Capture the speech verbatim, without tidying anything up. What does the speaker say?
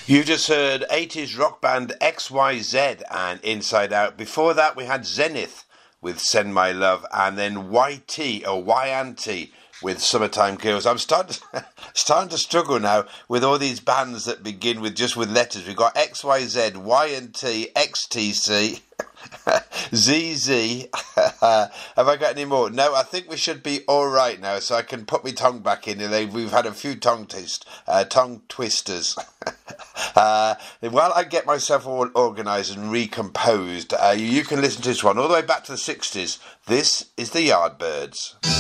You just heard eighties rock band X Y Z and Inside Out. Before that we had Zenith with Send My Love, and then Y T or Y N T with Summertime Kills. I'm starting to, starting to struggle now with all these bands that begin with just with letters. We've got X Y Z, Y N T, X T C, Z Z. Have I got any more? No, I think we should be all right now, so I can put my tongue back in. We've had a few tongue twist, uh, tongue twisters. uh, while I get myself all organised and recomposed, uh, you can listen to this one all the way back to the sixties. This is the Yardbirds.